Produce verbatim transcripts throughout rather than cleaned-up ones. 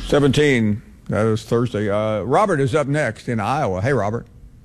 seventeen. That is Thursday. Uh, Robert is up next in Iowa. Hey, Robert.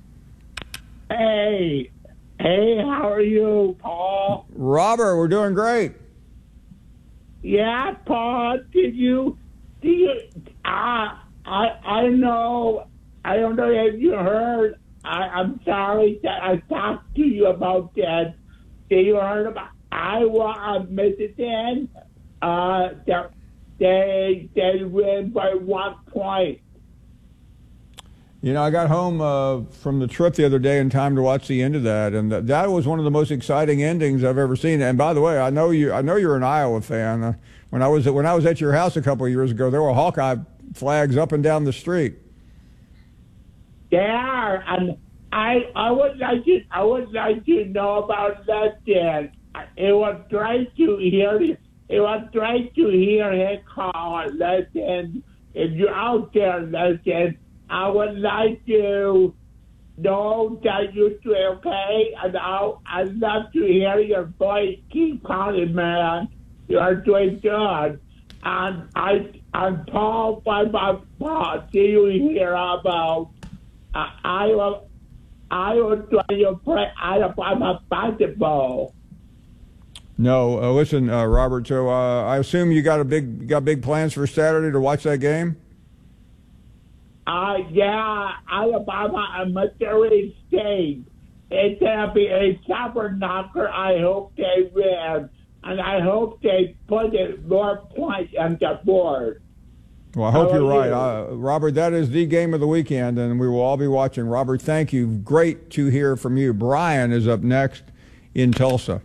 Hey. Hey, how are you, Paul? Robert, we're doing great. Yeah, Paul, did you, do you, uh, I, I know, I don't know if you heard, I, I'm sorry that I talked to you about that. Did you heard about Iowa and Michigan? Uh, they, they win by one point. You know, I got home uh, from the trip the other day in time to watch the end of that, and th- that was one of the most exciting endings I've ever seen. And by the way, I know you. I know you're an Iowa fan. Uh, when I was at, when I was at your house a couple of years ago, there were Hawkeye flags up and down the street. They are, and I I would like to I would like to know about that. Dan. It was great to hear. It was great to hear him call it. Listen, if you're out there, listen. I would like to know that you're doing okay, and I'll, I'd love to hear your voice. Keep calling, man. You're doing good. And I, and Paul, by my part, do you hear about uh, Iowa, Iowa trying to play Alabama basketball? No, uh, listen, uh, Robert. So uh, I assume you got a big got big plans for Saturday to watch that game. Uh, yeah, Alabama and Missouri State. It's going to be a chopper knocker. I hope they win. And I hope they put it more points on the board. Well, I hope How you're right. you? Uh, Robert, that is the game of the weekend, and we will all be watching. Robert, thank you. Great to hear from you. Brian is up next in Tulsa.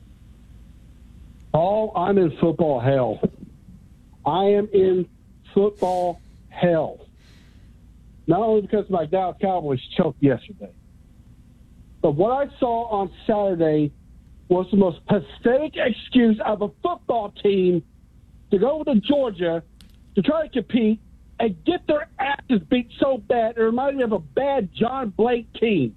Paul, I'm in football hell. I am in football hell. Not only because my Dallas Cowboys choked yesterday, but what I saw on Saturday was the most pathetic excuse of a football team to go to Georgia to try to compete and get their asses beat so bad. It reminded me of a bad John Blake team.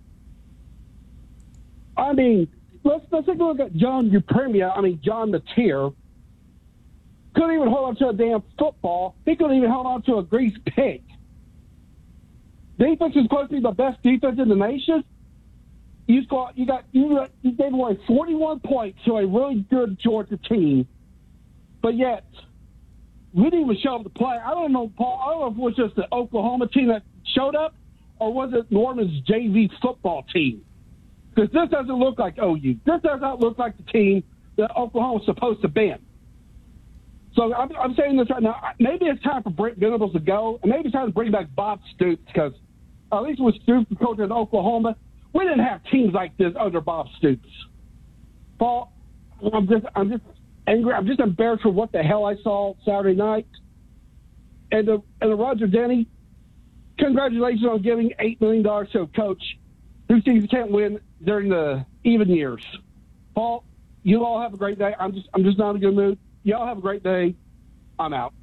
I mean, let's, let's take a look at John Upremia, I mean, John Mateer. Couldn't even hold on to a damn football. He couldn't even hold on to a grease pig. Defense is supposed to be the best defense in the nation. You got you got you, got, you gave away forty-one points to a really good Georgia team, but yet we didn't even show up to play. I don't know, Paul. I don't know if it was just the Oklahoma team that showed up, or was it Norman's J V football team? Because this doesn't look like O U. This does not look like the team that Oklahoma was supposed to be. So I'm, I'm saying this right now. Maybe it's time for Brent Venables to go, and maybe it's time to bring back Bob Stoops, because at least with Stoops coaching in Oklahoma, we didn't have teams like this under Bob Stoops. Paul, I'm just, I'm just angry. I'm just embarrassed for what the hell I saw Saturday night. And the, and the Roger Denny, congratulations on giving eight million dollars to a coach who thinks he can't win during the even years. Paul, you all have a great day. I'm just, I'm just not in a good mood. Y'all have a great day. I'm out.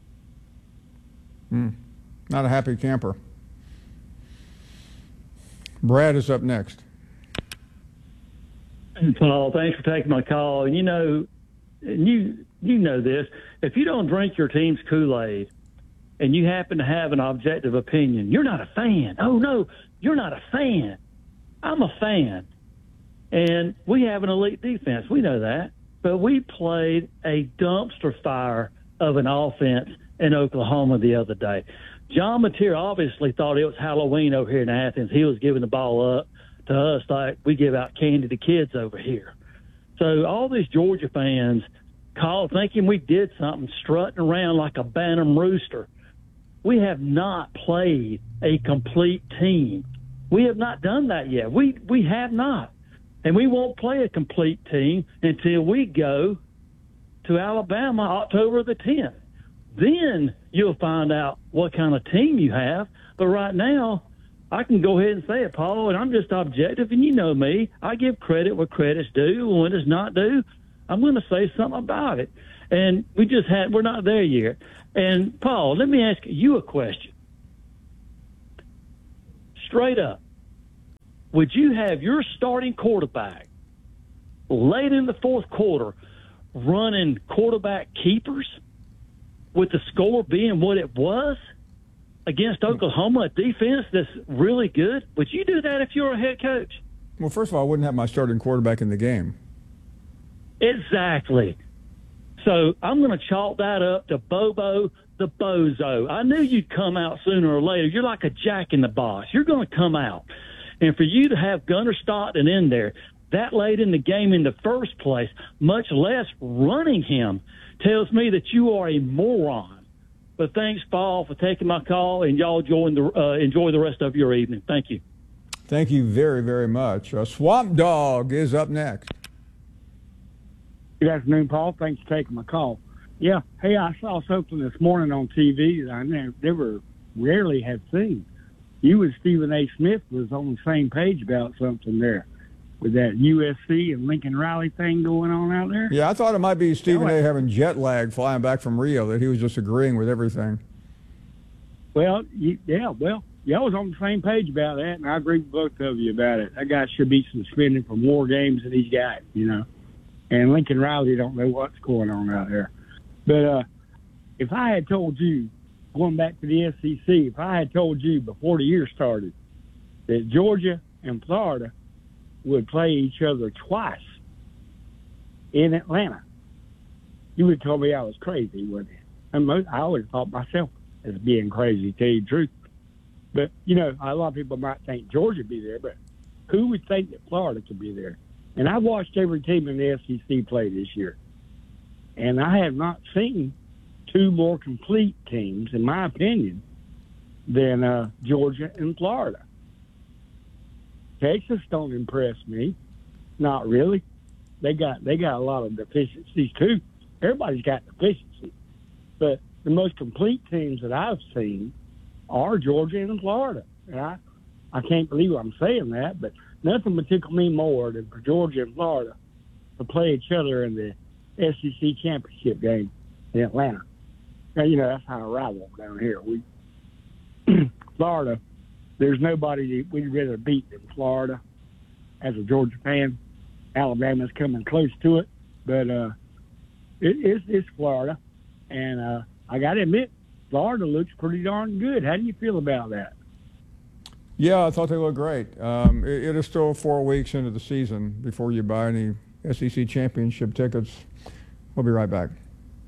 Mm, not a happy camper. Brad is up next. Paul, thanks for taking my call. You know, you you know this. If you don't drink your team's Kool-Aid and you happen to have an objective opinion, you're not a fan. Oh, no, you're not a fan. I'm a fan. And we have an elite defense. We know that. But we played a dumpster fire of an offense in Oklahoma the other day. John Mateer obviously thought it was Halloween over here in Athens. He was giving the ball up to us like we give out candy to kids over here. So all these Georgia fans called thinking we did something, strutting around like a Bantam rooster. We have not played a complete team. We have not done that yet. We we have not. And we won't play a complete team until we go to Alabama October the tenth. Then you'll find out what kind of team you have. But right now, I can go ahead and say it, Paul, and I'm just objective, and you know me. I give credit where credit's due, and when it's not due, I'm going to say something about it. And we just had, we're not there yet. And, Paul, let me ask you a question. Straight up. Would you have your starting quarterback late in the fourth quarter running quarterback keepers? with the score being what it was against Oklahoma, a defense that's really good? Would you do that if you were a head coach? Well, first of all, I wouldn't have my starting quarterback in the game. Exactly. So I'm going to chalk that up to Bobo the Bozo. I knew you'd come out sooner or later. You're like a jack in the box. You're going to come out. And for you to have Gunnar Stockton in there that late in the game in the first place, much less running him, tells me that you are a moron. But thanks, Paul, for taking my call, and y'all enjoy the, uh, enjoy the rest of your evening. Thank you. Thank you very, very much. Uh, Swamp Dog is up next. Good afternoon, Paul. Thanks for taking my call. Yeah, hey, I saw something this morning on T V that I never rarely have seen. You and Stephen A. Smith was on the same page about something there with that U S C and Lincoln Riley thing going on out there. Yeah, I thought it might be Stephen No, I- A. having jet lag flying back from Rio, that he was just agreeing with everything. Well, you, yeah, well, y'all was on the same page about that, and I agree with both of you about it. That guy should be suspended from more games than he's got, you know. And Lincoln Riley don't know what's going on out there. But uh, if I had told you, going back to the S E C, if I had told you before the year started that Georgia and Florida would play each other twice in Atlanta, you would have told me I was crazy, wouldn't you? And most, I would have thought myself as being crazy, to tell you the truth. But, you know, a lot of people might think Georgia would be there, but who would think that Florida could be there? And I've watched every team in the S E C play this year. And I have not seen two more complete teams, in my opinion, than uh, Georgia and Florida. Texas don't impress me. Not really. They got they got a lot of deficiencies, too. Everybody's got deficiencies. But the most complete teams that I've seen are Georgia and Florida. And I, I can't believe I'm saying that, but nothing would tickle me more than for Georgia and Florida to play each other in the S E C championship game in Atlanta. Now, you know, that's how I rival down here. We Florida, there's nobody that we'd rather beat than Florida. As a Georgia fan, Alabama's coming close to it, but uh, it, it's, it's Florida. And uh, I got to admit, Florida looks pretty darn good. How do you feel about that? Yeah, I thought they looked great. Um, it, it is still four weeks into the season before you buy any S E C championship tickets. We'll be right back.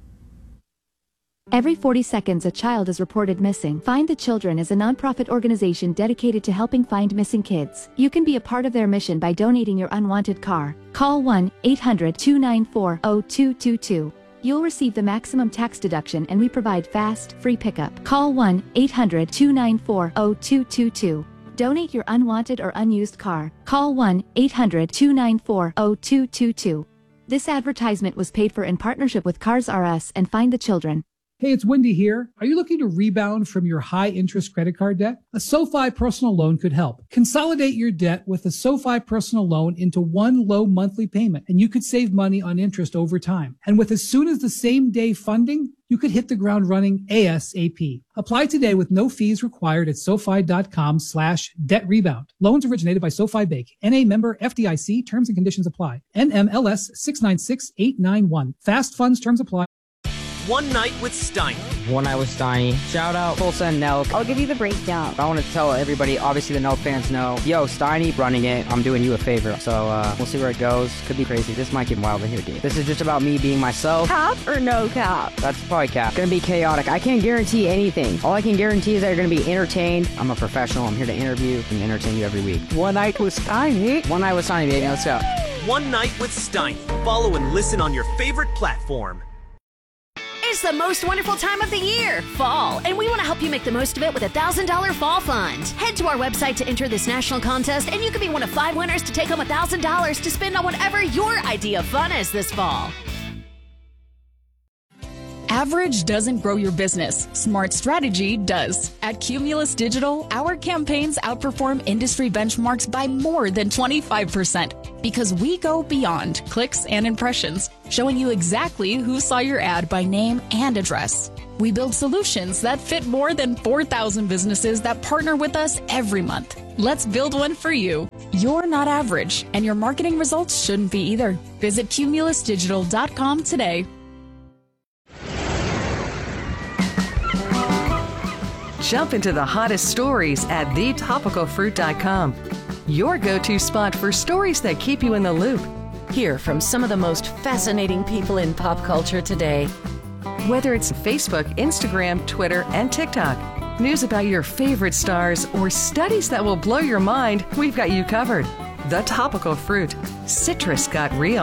Every forty seconds, a child is reported missing. Find the Children is a nonprofit organization dedicated to helping find missing kids. You can be a part of their mission by donating your unwanted car. Call one eight hundred two nine four zero two two two. You'll receive the maximum tax deduction, and we provide fast, free pickup. Call one eight hundred two nine four zero two two two. Donate your unwanted or unused car. Call one eight hundred two nine four zero two two two. This advertisement was paid for in partnership with Cars R Us and Find the Children. Hey, it's Wendy here. Are you looking to rebound from your high-interest credit card debt? A SoFi personal loan could help. Consolidate your debt with a SoFi personal loan into one low monthly payment, and you could save money on interest over time. And with as soon as the same day funding, you could hit the ground running ASAP. Apply today with no fees required at SoFi.com slash debt rebound. Loans originated by SoFi Bank. N A member F D I C. Terms and conditions apply. N M L S six nine six eight nine one. Fast funds terms apply. One Night with Steiny. One Night with Steiny. Shout out Tulsa and Nelk. I'll give you the breakdown. I want to tell everybody, obviously the Nelk fans know, yo, Steiny running it. I'm doing you a favor. So uh, we'll see where it goes. Could be crazy. This might get wild in here, dude. This is just about me being myself. Cap or no cap? That's probably cap. Gonna be chaotic. I can't guarantee anything. All I can guarantee is that you're gonna be entertained. I'm a professional. I'm here to interview and entertain you every week. One Night with Steiny. One Night with Steiny, baby. Let's go. One Night with Steiny. Follow and listen on your favorite platform. It's the most wonderful time of the year, fall, and we want to help you make the most of it with a one thousand dollars Fall Fund. Head to our website to enter this national contest, and you could be one of five winners to take home one thousand dollars to spend on whatever your idea of fun is this fall. Average doesn't grow your business. Smart strategy does. At Cumulus Digital, our campaigns outperform industry benchmarks by more than twenty-five percent because we go beyond clicks and impressions, showing you exactly who saw your ad by name and address. We build solutions that fit more than four thousand businesses that partner with us every month. Let's build one for you. You're not average, and your marketing results shouldn't be either. Visit cumulus digital dot com today. Jump into the hottest stories at the topical fruit dot com. Your go-to spot for stories that keep you in the loop. Hear from some of the most fascinating people in pop culture today. Whether it's Facebook, Instagram, Twitter, and TikTok, news about your favorite stars, or studies that will blow your mind, we've got you covered. The Topical Fruit. Citrus got real.